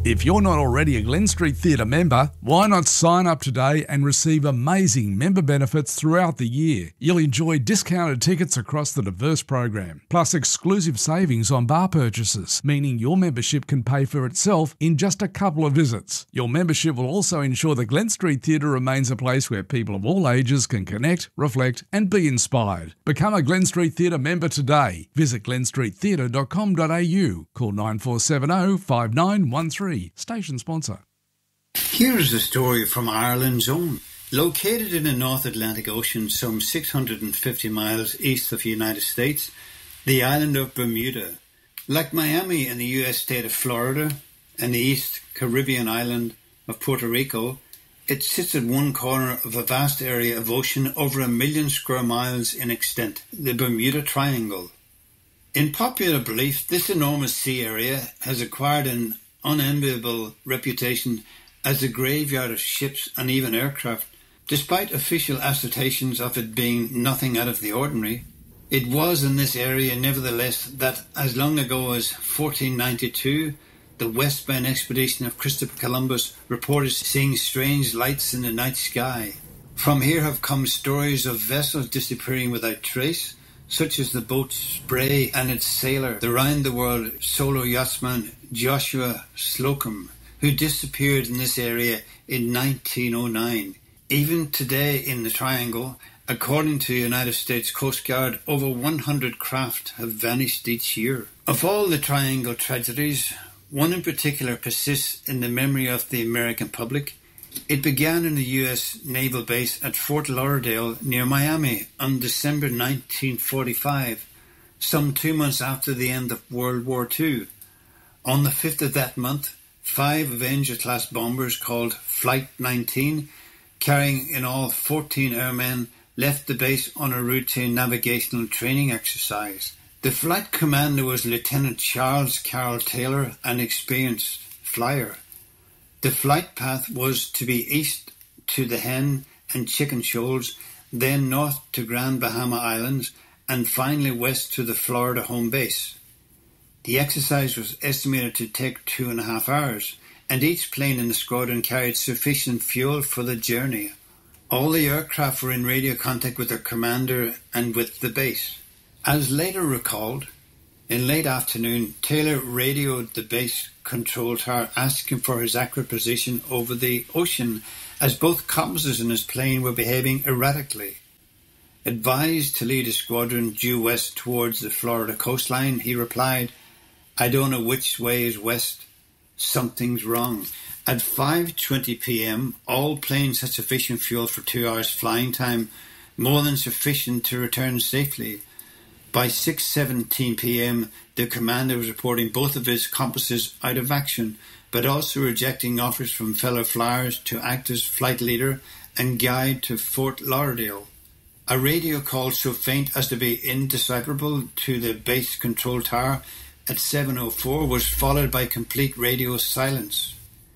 If you're not already a Glen Street Theatre member, why not sign up today and receive amazing member benefits throughout the year? You'll enjoy discounted tickets across the diverse program, plus exclusive savings on bar purchases, meaning your membership can pay for itself in just a couple of visits. Your membership will also ensure the Glen Street Theatre remains a place where people of all ages can connect, reflect and be inspired. Become a Glen Street Theatre member today. Visit glenstreettheatre.com.au. Call 9470 5913. Station sponsor. Here's a story from Ireland's own. Located in the North Atlantic Ocean, some 650 miles east of the United States, the island of Bermuda. Like Miami in the U.S. state of Florida and the East Caribbean island of Puerto Rico, it sits at one corner of a vast area of ocean over 1 million square miles in extent, the Bermuda Triangle. In popular belief, this enormous sea area has acquired an unenviable reputation as the graveyard of ships and even aircraft, despite official assertions of it being nothing out of the ordinary. It was in this area, nevertheless, that as long ago as 1492, the westbound expedition of Christopher Columbus reported seeing strange lights in the night sky. From here have come stories of vessels disappearing without trace, such as the boat Spray and its sailor, the round-the-world solo yachtsman Joshua Slocum, who disappeared in this area in 1909. Even today in the Triangle, according to the United States Coast Guard, over 100 craft have vanished each year. Of all the Triangle tragedies, one in particular persists in the memory of the American public. It began in the U.S. naval base at Fort Lauderdale near Miami on December 1945, some 2 months after the end of World War II. On the 5th of that month, 5 Avenger-class bombers called Flight 19, carrying in all 14 airmen, left the base on a routine navigational training exercise. The flight commander was Lieutenant Charles Carroll Taylor, an experienced flyer. The flight path was to be east to the Hen and Chicken Shoals, then north to Grand Bahama Islands, and finally west to the Florida home base. The exercise was estimated to take 2.5 hours, and each plane in the squadron carried sufficient fuel for the journey. All the aircraft were in radio contact with their commander and with the base. As later recalled, in late afternoon, Taylor radioed the base control tower asking for his accurate position over the ocean, as both compasses in his plane were behaving erratically. Advised to lead a squadron due west towards the Florida coastline, he replied, "I don't know which way is west. Something's wrong." At 5:20 p.m., all planes had sufficient fuel for 2 hours flying time, more than sufficient to return safely. By 6:17 p.m., the commander was reporting both of his compasses out of action, but also rejecting offers from fellow flyers to act as flight leader and guide to Fort Lauderdale. A radio call so faint as to be indecipherable to the base control tower at 7:04 was followed by complete radio silence.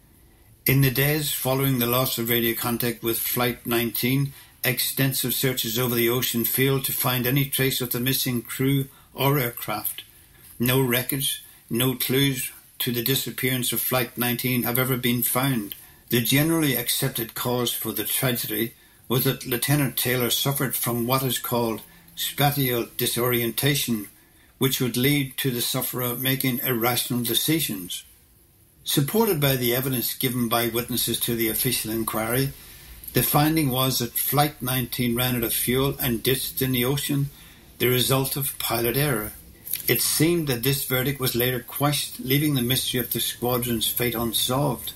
In the days following the loss of radio contact with Flight 19, extensive searches over the ocean failed to find any trace of the missing crew or aircraft. No records, no clues to the disappearance of Flight 19 have ever been found. The generally accepted cause for the tragedy was that Lieutenant Taylor suffered from what is called spatial disorientation, which would lead to the sufferer making irrational decisions. Supported by the evidence given by witnesses to the official inquiry, the finding was that Flight 19 ran out of fuel and ditched in the ocean, the result of pilot error. It seemed that this verdict was later quashed, leaving the mystery of the squadron's fate unsolved.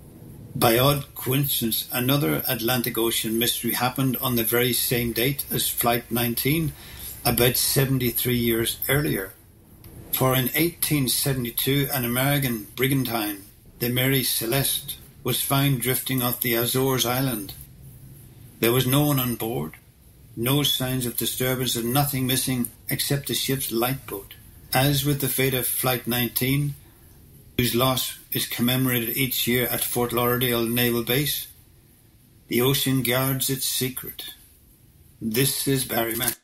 By odd coincidence, another Atlantic Ocean mystery happened on the very same date as Flight 19, about 73 years earlier. For in 1872, an American brigantine, the Mary Celeste, was found drifting off the Azores Island. There was no one on board, no signs of disturbance, and nothing missing except the ship's lifeboat. As with the fate of Flight 19, whose loss is commemorated each year at Fort Lauderdale Naval Base, the ocean guards its secret. This is Barry Mack.